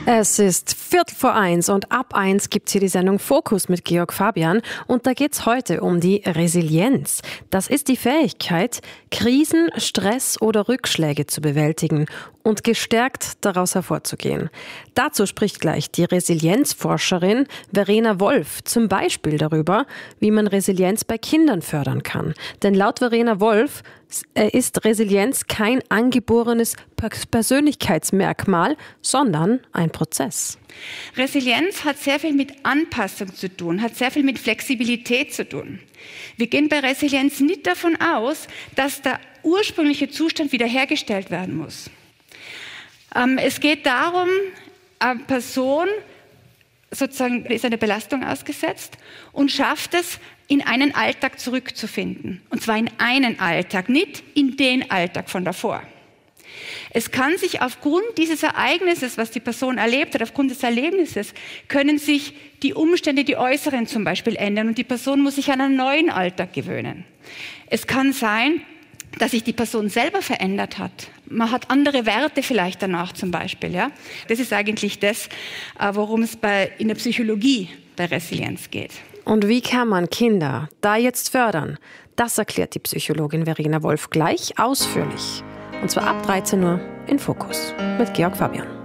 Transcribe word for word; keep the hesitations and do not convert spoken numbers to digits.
Es ist Viertel vor eins und ab eins gibt's hier die Sendung Fokus mit Georg Fabian. Und da geht's heute um die Resilienz. Das ist die Fähigkeit, Krisen, Stress oder Rückschläge zu bewältigen und gestärkt daraus hervorzugehen. Dazu spricht gleich die Resilienzforscherin Verena Wolf zum Beispiel darüber, wie man Resilienz bei Kindern fördern kann. Denn laut Verena Wolf ist Resilienz kein angeborenes Persönlichkeitsmerkmal, sondern ein Prozess. Resilienz hat sehr viel mit Anpassung zu tun, hat sehr viel mit Flexibilität zu tun. Wir gehen bei Resilienz nicht davon aus, dass der ursprüngliche Zustand wiederhergestellt werden muss. Ähm, es geht darum, eine Person sozusagen ist einer Belastung ausgesetzt und schafft es, in einen Alltag zurückzufinden. Und zwar in einen Alltag, nicht in den Alltag von davor. Es kann sich aufgrund dieses Ereignisses, was die Person erlebt hat, aufgrund des Erlebnisses, können sich die Umstände, die äußeren zum Beispiel ändern und die Person muss sich an einen neuen Alltag gewöhnen. Es kann sein, dass sich die Person selber verändert hat. Man hat andere Werte vielleicht danach zum Beispiel. Ja? Das ist eigentlich das, worum es bei, in der Psychologie bei Resilienz geht. Und wie kann man Kinder da jetzt fördern? Das erklärt die Psychologin Verena Wolf gleich ausführlich. Und zwar ab dreizehn Uhr in Fokus mit Georg Fabian.